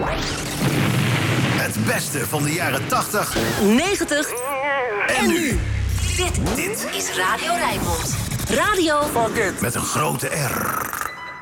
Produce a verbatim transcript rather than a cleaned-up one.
Het beste van de jaren tachtig, negentig en nu. Dit, dit is Radio Rijnmond. Radio Met een grote R.